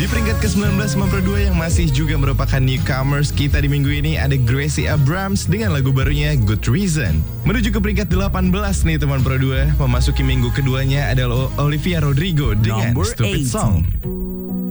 Di peringkat ke-19 Mempro 2 yang masih juga merupakan newcomers kita di minggu ini ada Gracie Abrams dengan lagu barunya Good Reason. Menuju ke peringkat 18 nih teman Pro 2, memasuki minggu keduanya adalah Olivia Rodrigo dengan Number Stupid 18. Song.